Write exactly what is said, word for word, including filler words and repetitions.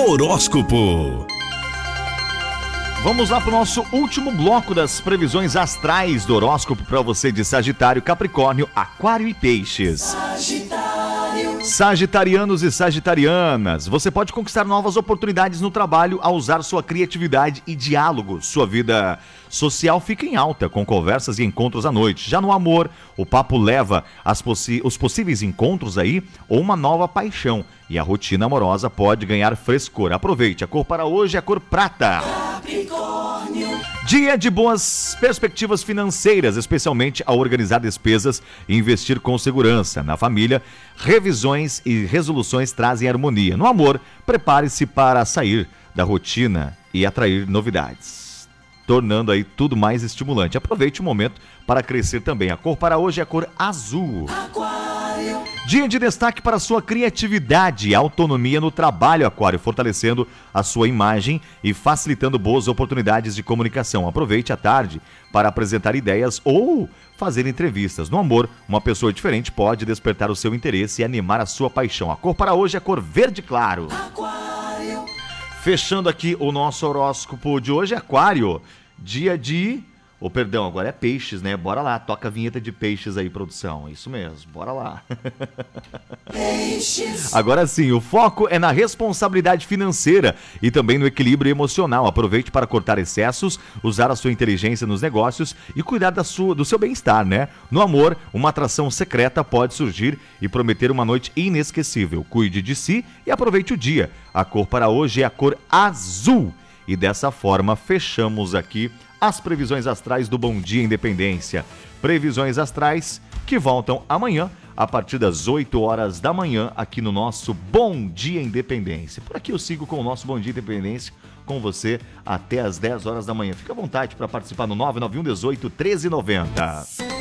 Horóscopo. Vamos lá para o nosso último bloco das previsões astrais do horóscopo para você de Sagitário, Capricórnio, Aquário e Peixes. Sagitário. Sagitarianos e sagitarianas, você pode conquistar novas oportunidades no trabalho ao usar sua criatividade e diálogo. Sua vida social fica em alta, com conversas e encontros à noite. Já no amor, o papo leva as possi- os possíveis encontros aí ou uma nova paixão. E a rotina amorosa pode ganhar frescor. Aproveite, a cor para hoje é a cor prata. Capricórnio. Dia de boas perspectivas financeiras, especialmente ao organizar despesas e investir com segurança. Na família, revisões e resoluções trazem harmonia. No amor, prepare-se para sair da rotina e atrair novidades, tornando aí tudo mais estimulante. Aproveite o momento para crescer também. A cor para hoje é a cor azul. Aquário. Dia de destaque para sua criatividade e autonomia no trabalho, Aquário, fortalecendo a sua imagem e facilitando boas oportunidades de comunicação. Aproveite a tarde para apresentar ideias ou fazer entrevistas. No amor, uma pessoa diferente pode despertar o seu interesse e animar a sua paixão. A cor para hoje é a cor verde claro. Aquário. Fechando aqui o nosso horóscopo de hoje, Aquário. Dia de... Ô, oh, perdão, agora é peixes, né? Bora lá, toca a vinheta de peixes aí, produção. Isso mesmo, bora lá. Peixes. Agora sim, o foco é na responsabilidade financeira e também no equilíbrio emocional. Aproveite para cortar excessos, usar a sua inteligência nos negócios e cuidar da sua, do seu bem-estar, né? No amor, uma atração secreta pode surgir e prometer uma noite inesquecível. Cuide de si e aproveite o dia. A cor para hoje é a cor azul. E dessa forma, fechamos aqui as previsões astrais do Bom Dia Independência. Previsões astrais que voltam amanhã, a partir das oito horas da manhã, aqui no nosso Bom Dia Independência. Por aqui eu sigo com o nosso Bom Dia Independência, com você até as dez horas da manhã. Fica à vontade para participar no nove nove um, dezoito, treze, noventa.